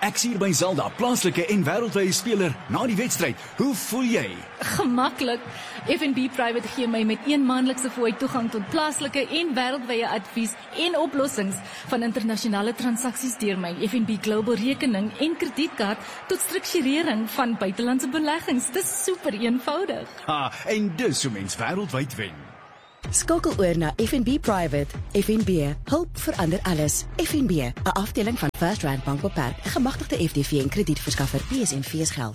Ek sien by Zelda, plaaslike en wêreldwye speler na die wedstryd. Hoe voel jy? Gemaklik. FNB Private gee my met 1 maandelikse fooi toegang tot plaaslike en wêreldwye advies en oplossings van internasionale transaksies deur my FNB Global rekening en kredietkaart tot strukturering van buitelandse beleggings. Dis super eenvoudig. En dis hoe mens wêreldwyd wen. Skakel oor na FNB Private. FNB, hulp verander alles. FNB, 'n afdeling van First Rand Bank Beperk, 'n gemagtigde FDV en kredietverskaffer. PSNV geld.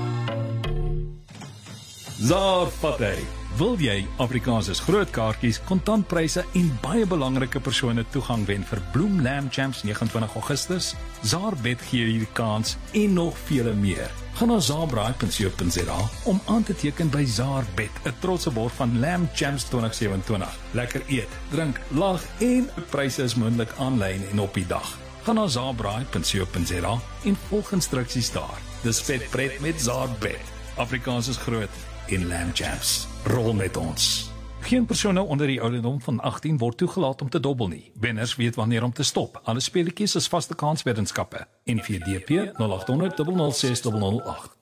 Zaar Patay. Wil jy Afrikaanse groot kaartjies, kontantpryse en baie belangrike persone toegang wen vir Bloem Lamb Champs 29 Augustus? Zaar Bet gee hierdie kans en nog vele meer. Gaan na zaarbraai.co.za om aan te teken by Zaar Bet, 'n trotse borg van Lamb Champs 2027. Lekker eet, drink, lag en pryse is moontlik aanlyn en op die dag. Gaan na zaarbraai.co.za en volg instruksies daar. Dis vet pret met Zaar Bet. Afrikaans is groot en Lamb Champs. Rol met ons. Geen persone onder die ouderdom van 18 word toegelaat om te dobbel nie. Wenners weet wanneer om te stop. Alle speletjies is vaste kansweddenskappe. NVDP 0800 006 008.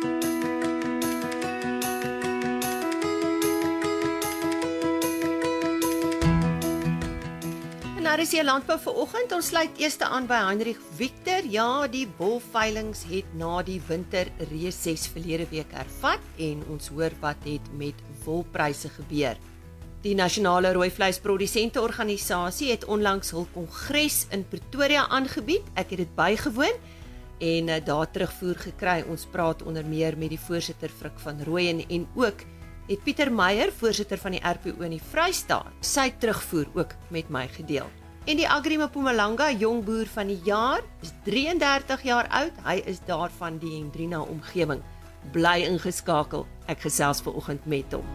Daar is hier landbou vir oggend. Ons sluit eers aan by Heinrich Victor. Ja, die wolveilings het na die winterreses verlede week hervat en ons hoor wat het met wolpryse gebeur. Die Nasionale Rooi Vleisprodusente-organisasie het onlangs hul kongres in Pretoria aangebied. Ek het dit bygewoon en daar terugvoer gekry. Ons praat onder meer met die voorsitter Frik van Rooyen en ook het Pieter Meyer, voorsitter van die RPO in die Vrystaat, sy terugvoer ook met my gedeel. En die Agri Mpumalanga jong boer van die jaar is 33 jaar oud. Hy is daar van die Hendrina omgewing. Bly ingeskakel. Ek gesels vanoggend met hom.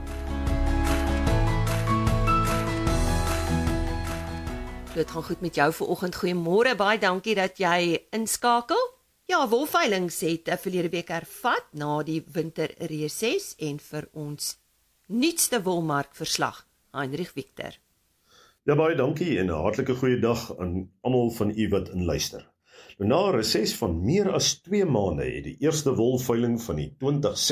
Dit gaan goed met jou vanoggend. Goeiemôre, baie dankie dat jy inskakel. Ja, wolveilings het verlede week hervat na die winterreses en vir ons nuutste wolmarkverslag, Heinrich Victor. Ja, baie dankie en 'n hartlike goeie dag aan almal van u wat inluister. Na 'n reses van meer as 2 maande het die eerste wolveiling van die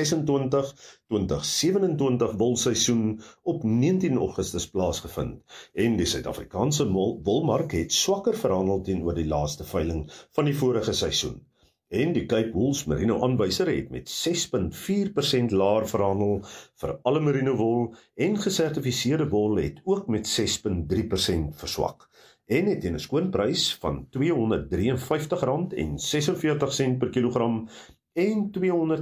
2026-2027 wolseisoen op 19 Augustus plaasgevind en die Suid-Afrikaanse wolmark het swakker verhandel teenoor die laaste veiling van die vorige seisoen. En die Cape Wool's merino aanwyser het met 6,4% laer verhandel vir alle merino wol en gesertifiseerde wol het ook met 6,3% verswak en het teen 'n skoonprys van R253,46 per kilogram en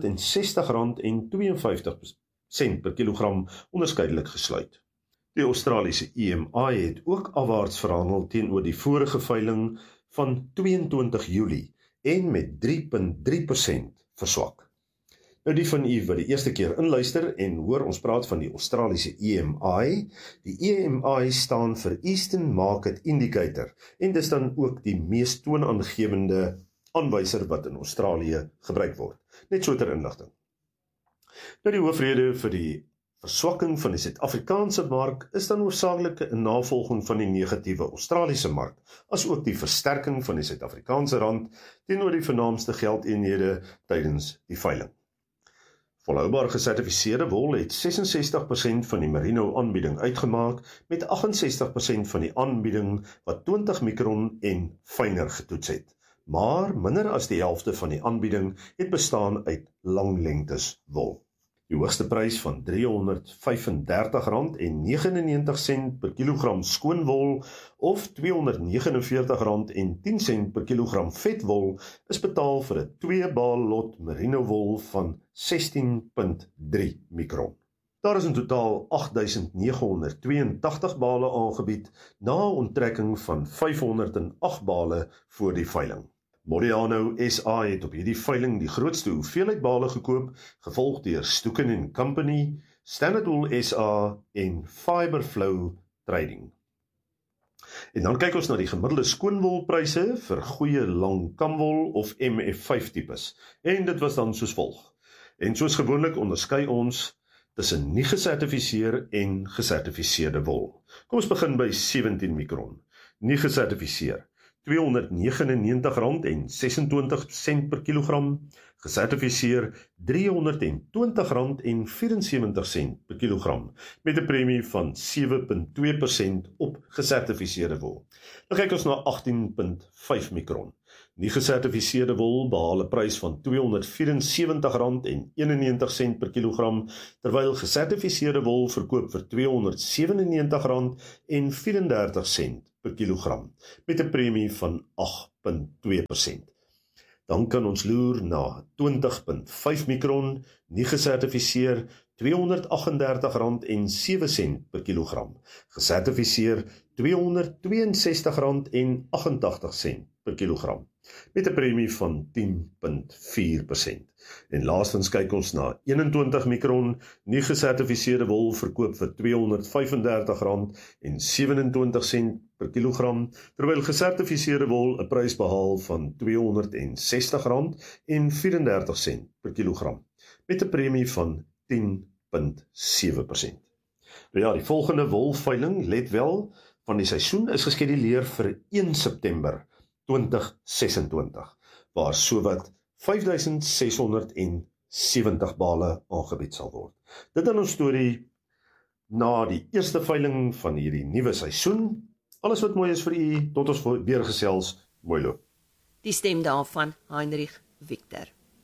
R260,52 per kilogram onderskeidelik gesluit. Die Australiese EMI het ook afwaarts verhandel teenoor die vorige veiling van 22 Julie en met 3,3% verswak. Nou die van u wat die eerste keer inluister en hoor ons praat van die Australiese EMI. Die EMI staan vir Eastern Market Indicator en dis dan ook die mees toonaangewende aanwyser wat in Australië gebruik word. Net so ter inligting. Nou die hoofrede vir die verswakking van die Suid-Afrikaanse mark is dan hoofsaaklik 'n navolging van die negatiewe Australiese mark, as ook die versterking van die Suid-Afrikaanse rand teenoor die vernaamste geldeenhede tydens die veiling. Volhoubaar gesertifiseerde wol het 66% van die merino aanbieding uitgemaak, met 68% van die aanbieding wat 20 mikron en fyner getoets het. Maar minder as die helfte van die aanbieding het bestaan uit langlengtes wol. Die hoogste prys van R335,99 per kilogram skoonwol of R249,10 per kilogram vetwol is betaal vir 'n 2-baal lot merino wol van 16,3 mikron. Daar is in totaal 8,982 bale aangebied na 'n onttrekking van 508 bale voor die veiling. Modiano SA het op hierdie veiling die grootste hoeveelheid bale gekoop, gevolg deur Stoeken & Company, Standard Wool SA en Fiberflow Trading. En dan kyk ons na die gemiddelde skoonwolpryse vir goeie lang kamwol of MF5 tipes. En dit was dan soos volg. En soos gewoonlik onderskei ons tussen nie gesertifiseer en gesertifiseerde wol. Kom ons begin by 17 mikron. Nie gesertifiseer R299.26 per kilogram, gesertifiseer R320.74 per kilogram, met 'n premie van 7,2% op gesertifiseerde wol. Nou kyk ons na 18,5 mikron. Nie gesertifiseerde wol behaal 'n prys van R274.91 per kilogram, terwyl gesertifiseerde wol verkoop vir R297.34 per kilogram, met 'n premie van 8,2%. Dan kan ons loer na 20,5 mikron, nie gesertifiseer R238.07 per kilogram, gesertifiseer R262.88 per kilogram, met 'n premie van 10,4%. En laastens kyk ons na 21 mikron, nie gesertifiseerde wol verkoop vir R235.27 per kilogram, terwyl gesertifiseerde wol 'n prys behaal van R260.34 per kilogram, met 'n premie van 10,7%. Nou ja, die volgende wolveiling, let wel, van die seisoen is geskeduleer vir 1 September 2026, waar sowat 5,670 bale aangebied sal word. Dit in ons storie na die eerste veiling van hierdie nuwe seisoen. Alles wat mooi is vir u, tot ons weer gesels, mooi loop. Die stem daarvan Heinrich Victor.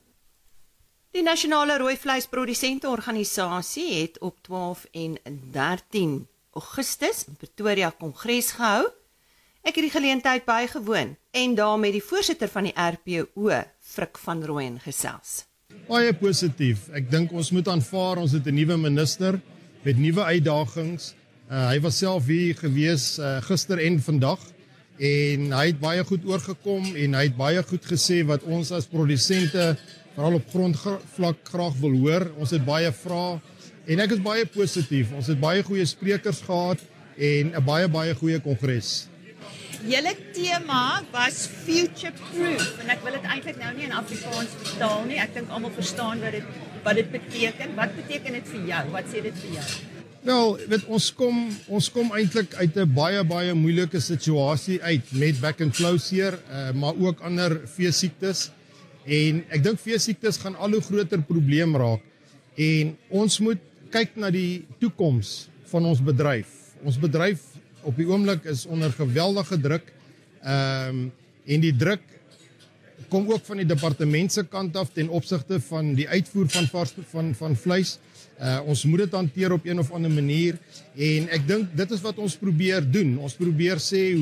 Die Nasionale Rooi Vleisprodusente Organisasie het op 12 en 13 Augustus in Pretoria Kongres gehou. Ek het die geleentheid bygewoon en daar met die voorsitter van die RPO, Frik van Rooyen, gesels. Baie positief. Ek dink ons moet aanvaar, ons het 'n nuwe minister met nuwe uitdagings. Hy was self hier gewees gister en vandag en hy het baie goed oorgekom en hy het baie goed gesê wat ons as produsente veral op grondvlak graag wil hoor. Ons het baie vrae en ek is baie positief. Ons het baie goeie sprekers gehad en 'n baie goeie kongres. Julle tema was future proof en ek wil dit eintlik nou nie in Afrikaans vertaal nie. Ek dink almal verstaan wat dit beteken. Wat beteken dit vir jou? Wat sê dit vir jou? Wel, weet ons kom eintlik uit 'n baie moeilike situasie uit met back and flow seer, maar ook ander veesiektes. En ek dink veesiektes gaan al hoe groter probleem raak. En ons moet kyk na die toekoms van ons bedryf. Ons bedryf op die oomblik is onder geweldige druk. En die druk kom ook van die departement se kant af ten opsigte van die uitvoer van vleis. Ons moet dit hanteer op een of ander manier en ek dink dit is wat ons probeer doen. Ons probeer sê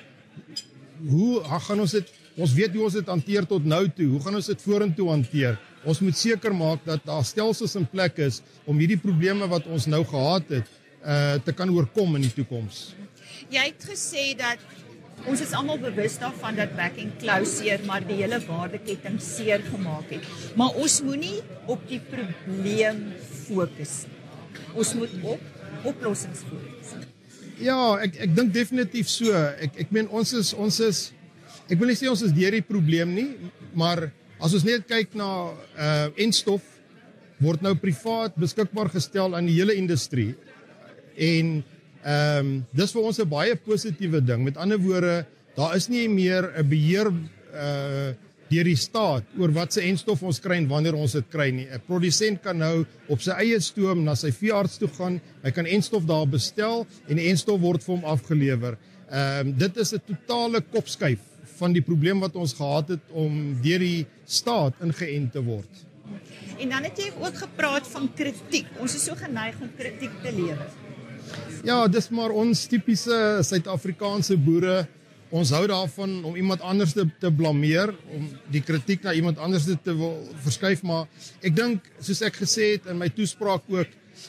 hoe gaan ons dit, ons weet hoe ons dit hanteer tot nou toe, hoe gaan ons dit vorentoe hanteer? Ons moet seker maak dat daar stelsels in plek is om hierdie probleme wat ons nou gehad het te kan oorkom in die toekoms. Jy het gesê dat ons is almal bewus daarvan dat back and flow seer maar die hele waardeketting seer gemaak het. Maar ons moenie op die probleem fokus. Ons moet op oplossings fokus. Ja, ek dink definitief so. Ek meen ons is ek wil nie sê ons is deur die probleem nie, maar as ons net kyk na enstof word nou privaat beskikbaar gestel aan die hele industrie. En dis vir ons 'n baie positiewe ding. Met ander woorde, daar is nie meer 'n beheer deur die staat oor wat se enstof ons kry en wanneer ons dit kry nie. 'n Produsent kan nou op sy eie stoom na sy veearts toe gaan, hy kan enstof daar bestel en die enstof word vir hom afgelewer. Dit is 'n totale kopskuif van die probleem wat ons gehad het om deur die staat ingeënt te word. En dan het jy ook gepraat van kritiek. Ons is so geneig om kritiek te lewer. Ja, dis maar ons tipiese Suid-Afrikaanse boere. Ons hou daarvan om iemand anders te blameer, om die kritiek na iemand anders te wil verskuif, maar ek dink, soos ek gesê het in my toespraak ook,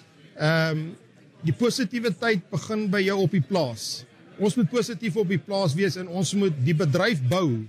die positiwiteit begin by jou op die plaas. Ons moet positief op die plaas wees en ons moet die bedryf bou.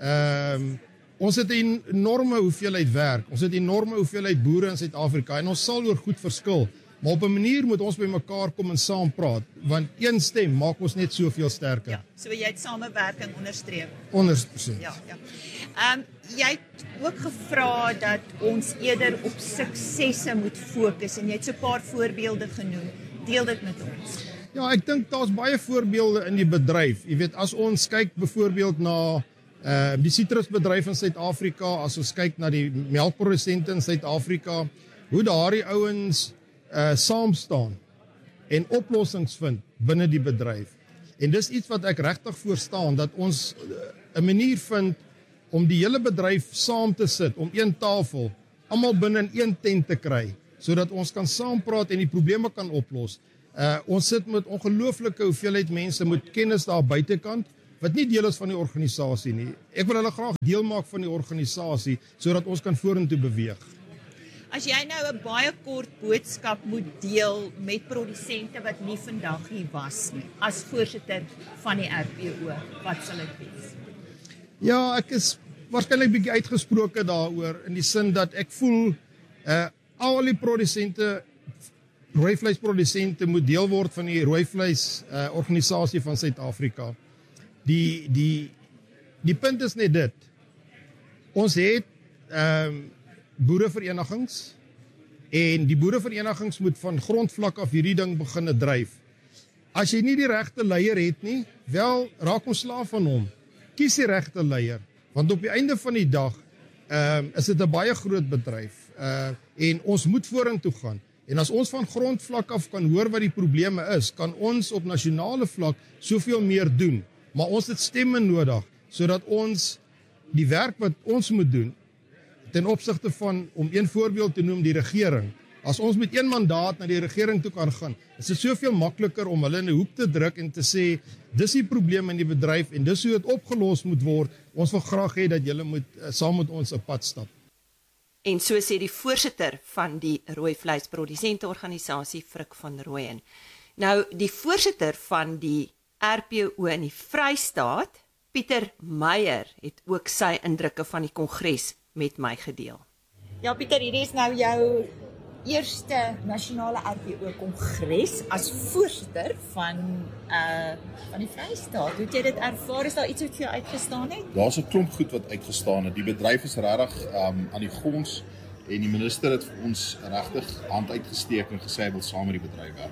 Ons het 'n enorme hoeveelheid werk, ons het 'n enorme hoeveelheid boere in Suid-Afrika en ons sal oor goed verskil. Maar op 'n manier moet ons by mekaar kom en saam praat, want een stem maak ons net soveel sterker. Ja, so jy het samewerking onderstreep. 100%. Ja. Jy het ook gevra dat ons eerder op suksesse moet fokus en jy het so 'n paar voorbeelde genoem. Deel dit met ons. Ja, ek dink daar's baie voorbeelde in die bedryf. Jy weet, as ons kyk byvoorbeeld na die sitrusbedryf in Suid-Afrika, as ons kyk na die melkprodusente in Suid-Afrika, hoe daardie ouens saam staan en oplossings vind binne die bedryf. En dis iets wat ek regtig voorstaan, dat ons 'n manier vind om die hele bedryf saam te sit, om een tafel, almal binne in een tent te kry, sodat ons kan saampraat en die probleme kan oplos. Ons sit met ongelooflike hoeveelheid mense met kennis daar buitekant, wat nie deel is van die organisasie nie. Ek wil hulle graag deel maak van die organisasie, sodat ons kan vorentoe beweeg. As jy nou 'n baie kort boodskap moet deel met produsente wat nie vandag hier was nie, as voorsitter van die RPO, wat sal dit wees? Ja, ek is waarskynlik bietjie uitgesproke daaroor, in die sin dat ek voel, al die produsente, rooivleisprodusente moet deel word van die rooivleis organisasie van Suid-Afrika. Die punt is net dit. Ons het boereverenigings en die boereverenigings moet van grondvlak af hierdie ding begin dryf. As jy nie die regte leier het nie, wel raak ons slaaf van hom. Kies die regte leier, want op die einde van die dag is dit 'n baie groot bedryf en ons moet vorentoe gaan. En as ons van grondvlak af kan hoor wat die probleme is, kan ons op nasionale vlak soveel meer doen. Maar ons het stemme nodig, sodat ons die werk wat ons moet doen, ten opsigte van, om een voorbeeld te noem, die regering. As ons met een mandaat na die regering toe kan gaan, is dit soveel makliker om hulle in 'n hoek te druk en te sê, dis die probleem in die bedryf en dis hoe dit opgelos moet word. Ons wil graag hê dat julle moet saam met ons 'n pad stap. En so sê die voorsitter van die rooivleisprodusente-organisasie, Frik van Rooyen. Nou, die voorsitter van die RPO in die Vrystaat, Pieter Meyer, het ook sy indrukke van die kongres met my gedeel. Ja, Pieter, hierdie is nou jou eerste nasionale RPO-kongres as voorsitter van die Vrystaat. Hoe het jy dit ervaar? Is daar iets wat vir jou uitgestaan het? Daar's 'n klomp goed wat uitgestaan het. Die bedryf is regtig aan die gons en die minister het vir ons regtig hand uitgesteek en gesê hy wil saam met die bedryf werk.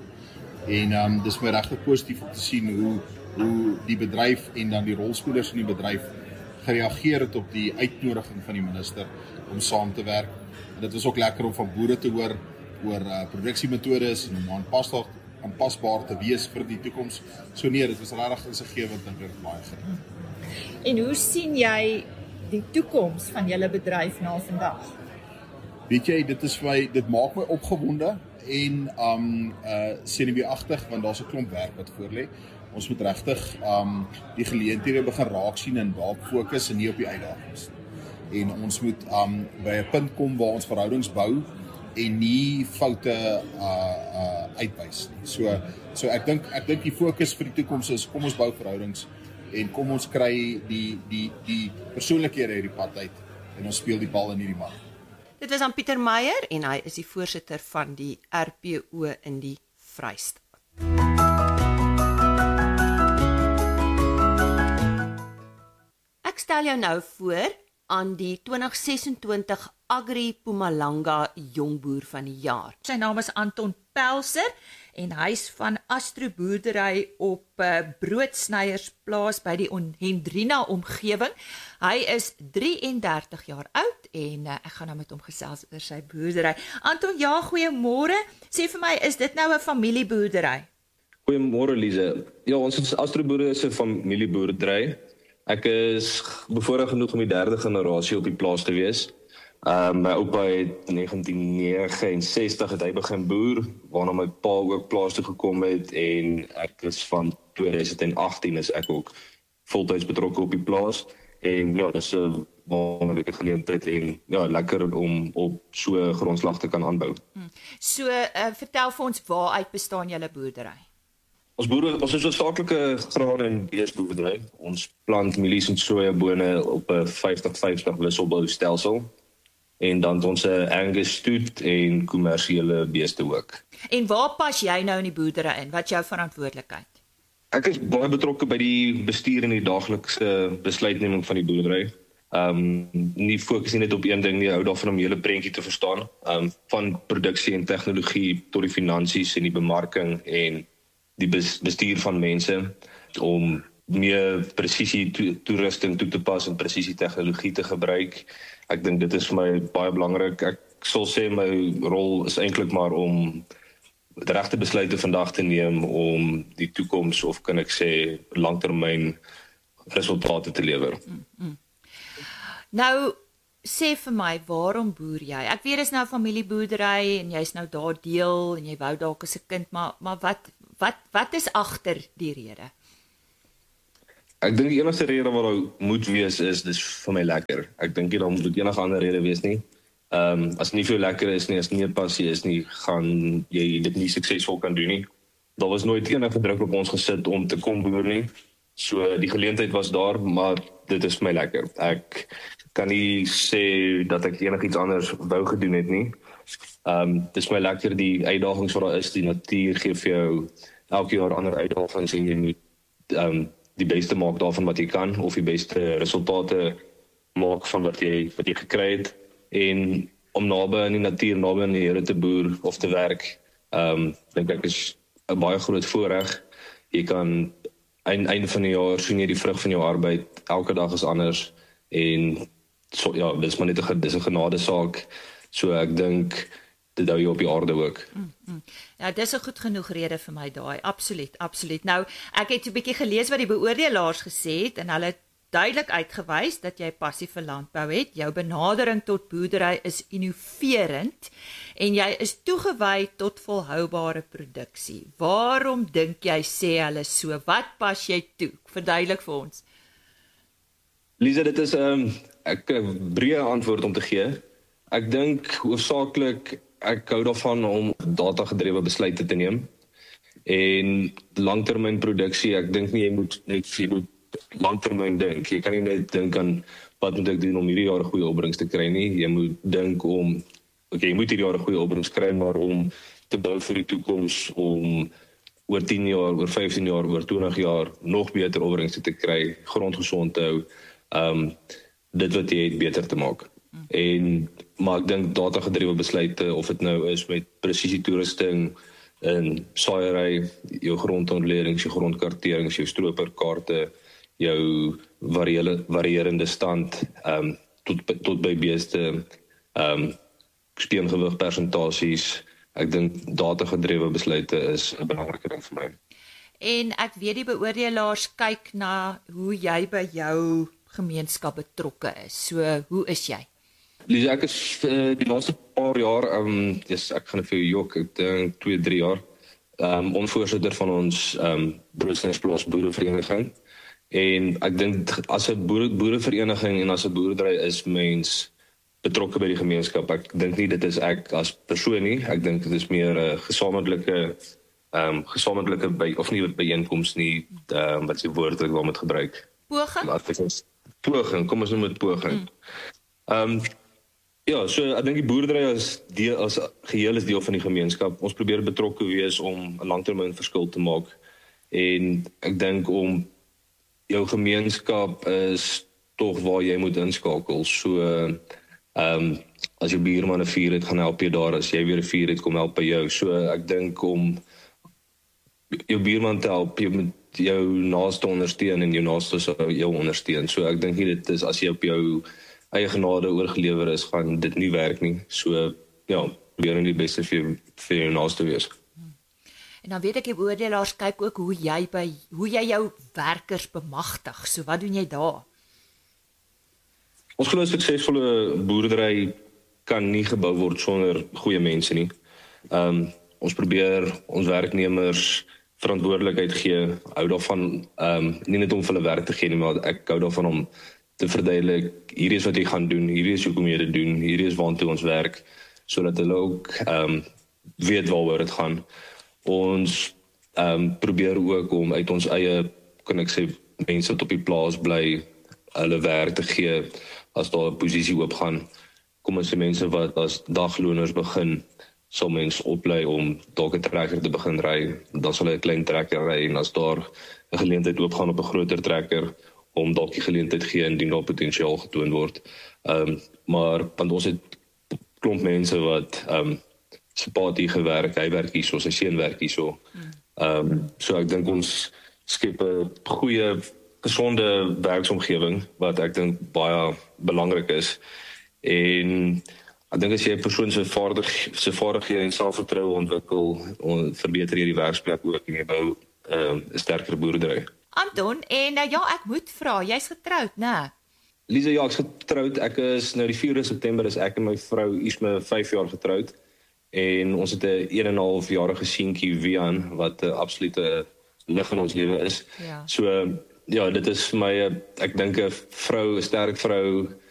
En dis my regtig positief om te sien hoe die bedryf en dan die rolspelers in die bedryf gereageer het op die uitnodiging van die minister om saam te werk. En dit was ook lekker om van boere te hoor oor produksiemetodes en om aanpasbaar te wees vir die toekoms. So nee, dit was regtig insiggewend en dit baie goed. En hoe sien jy die toekoms van julle bedryf na vandag? Weet jy, dit maak my opgewonde en senuweeagtig, want daar's 'n klomp werk wat voor lê. Ons moet regtig die geleenthede begin raak sien en daarop fokus en nie op die uitdagings. En ons moet by 'n punt kom waar ons verhoudings bou en nie foute uitwys nie. So ek dink die fokus vir die toekoms is, kom ons bou verhoudings en kom ons kry die persoonlikhede uit die pad uit en ons speel die bal in hierdie mark. Dit was aan Pieter Meyer en hy is die voorsitter van die RPO in die Vrystaat. Ek stel jou nou voor aan die 2026 Agri Mpumalanga Jongboer van die jaar. Sy naam is Anton Pelser en hy's van Astro Boerdery op Broodsnyersplaas by die Hendrina omgewing. Hy is 33 jaar oud en ek gaan nou met hom gesels oor sy boerdery. Anton, ja, goeiemôre. Sê vir my, is dit nou 'n familieboerdery? Goeiemôre Lize. Ja, ons is Astro Boerdery se familieboerdery. Ek is bevoorreg genoeg om die 3de generasie op die plaas te wees. My oupa het 1969 het hy begin boer, waarna my pa ook plaas toe gekom het en ek is van 2018 is ek ook voltyds betrokke op die plaas. En ja, dis 'n wonderlike geleentheid en ja, lekker om op so grondslag te kan aanbou. So, vertel vir ons waaruit bestaan julle boerdery? Ons is 'n saaklike graan- en beesboerdery. Ons plant mielies en sojabone op 'n 50-50 wisselboustelsel. En dan ons 'n Angus stoet en kommersiële beeste ook. En waar pas jy nou in die boerdery in? Wat is jou verantwoordelikheid? Ek is baie betrokke by die bestuur en die daaglikse besluitneming van die boerdery. Nie fokus nie net op een ding nie, hou daarvan om die hele prentjie te verstaan. Van produksie en tegnologie tot die finansies en die bemarking en die bestuur van mense om meer presisie toerusting toe te pas en presisie tegnologie te gebruik. Ek dink dit is vir my baie belangrik. Ek sal sê my rol is eintlik maar om die regte besluite vandag te neem om die toekoms of kan ek sê langtermyn resultate te lewer. Nou, sê vir my, waarom boer jy? Ek weet is nou 'n familieboerdery en jy's nou daar deel en jy wou dalk as 'n kind, maar wat is agter die rede? Ek dink die enigste rede wat daar moet wees is dis vir my lekker. Ek dink nie daar moet enige ander rede wees nie. As nie vir jou lekker is nie, as nie 'n passie is nie, gaan jy dit nie suksesvol kan doen nie. Daar was nooit enige druk op ons gesit om te kom boer nie. So die geleentheid was daar, maar dit is vir my lekker. Ek kan nie sê dat ek enigiets anders wou gedoen het nie. Dit is my lekker die uitdagings wat daar is, die natuur gee vir jou elke jaar ander uitdagings en jy moet die beste maak daarvan wat jy kan of die beste resultate maak van wat jy gekry het en om naby in die natuur, naby in die Here te boer of te werk, dink ek is 'n baie groot voorreg. Jy kan einde van die jaar sien jy die vrug van jou arbeid, elke dag is anders en so, ja, dis maar net 'n genadesaak. So ek dink dit hou jy op die aarde ook. Ja, dis 'n goed genoeg rede vir my daai. Absoluut. Nou, ek het 'n bietjie gelees wat die beoordelaars gesê het en hulle het duidelik uitgewys dat jy passie vir landbou het. Jou benadering tot boerdery is innoverend en jy is toegewy tot volhoubare produksie. Waarom dink jy sê hulle so? Wat pas jy toe? Verduidelik vir ons. Lisa, dit is 'n breë antwoord om te gee. Ek dink hoofsaaklik ek hou daarvan om data-gedrewe besluite te neem en langtermynproduksie. Ek dink nie jy moet langtermyn dink. Jy kan nie net dink aan wat moet ek doen om hierdie jaar 'n goeie opbrengs te kry nie. Jy moet dink om jy moet hierdie jaar 'n goeie opbrengs kry, maar om te bou vir die toekoms om oor 10 jaar, oor 15 jaar, oor 20 jaar nog beter opbrengs te kry, grond gesond te hou, dit wat jy het beter te maak. Maar ek dink data-gedrewe besluite, of dit nou is met presisie toerusting in saaiery, jou grondontledings, jou grondkarterings, jou stroperkaarte, jou varierende stand tot by beeste, steengewig persentasies. Ek dink data-gedrewe besluite is 'n belangrike ding vir my. En ek weet die beoordelaars kyk na hoe jy by jou gemeenskap betrokke is. So, hoe is jy? Lisa, ek is die laaste paar jaar, ek gaan vir jou jok, ek dink 2-3 jaar, onvoorsitter van ons Broedsnysplaas boerevereniging. En ek dink as 'n boerevereniging en as 'n boerdery is mens betrokke by die gemeenskap. Ek dink nie dit is ek as persoon nie. Ek dink dit is meer 'n gesamentlike of nie byeenkoms nie, wat se woord ek wil met gebruik. Poging, kom ons noem dit poging. Ja, so ek dink die boerdery as geheel is deel van die gemeenskap. Ons probeer betrokke wees om 'n langtermyn verskil te maak. En ek dink om jou gemeenskap is tog waar jy moet inskakel. So as jou buurman 'n vuur het, gaan help jy daar. As jy weer 'n vuur het, kom help by jou. So ek dink om jou buurman te help, jy moet jou naaste ondersteun en jou naaste sal jou ondersteun. So ek dink nie dit is as jy op jou eie genade oorgelewer is, gaan dit nie werk nie. So ja, probeer die beste vir jou naaste wees. En dan weet ek die beoordelaars kyk ook hoe jy jou werkers bemagtig. So wat doen jy daar? Ons glo 'n suksesvolle boerdery kan nie gebou word sonder goeie mense nie. Ons probeer ons werknemers verantwoordelikheid gee, hou daarvan nie net om vir hulle werk te gee nie, maar ek hou daarvan om te verduidelik, hierdie is wat jy gaan doen, hierdie is hoekom jy dit doen, hierdie is waartoe ons werk, sodat hulle ook weet waaroor dit gaan. Ons probeer ook om uit ons eie, kan ek sê, mense wat op die plaas bly, hulle werk te gee as daar 'n posisie oopgaan. Kom ons sê mense wat as dagloners begin, sal mens oplei om dalk 'n trekker te begin ry, dan sal hy 'n klein trekker ry en as daar 'n geleentheid oopgaan op 'n groter trekker, om dalk die geleentheid gee indien daar potensiaal getoon word. Maar want ons het klomp mense wat sympatie gewerk, hy werk hierso, sy seun werk hierso. So ek dink ons skep 'n goeie, gesonde werksomgewing wat ek dink baie belangrik is. En ek dink as jy 'n persoon se vaardighede en selfvertroue ontwikkel, verbeter jy die werksplek ook en jy bou 'n sterker boerdery. Anton, en ja, ek moet vra, jy's getroud, né? Lisa, ja, ek's getroud. Ek is nou die 4de September is ek en my vrou Isma 5 jaar getroud. En ons het 'n 1,5 jarige seentjie Wian wat 'n absolute lig in ons lewe is. Ja. So ja, dit is vir my ek dink 'n sterk vrou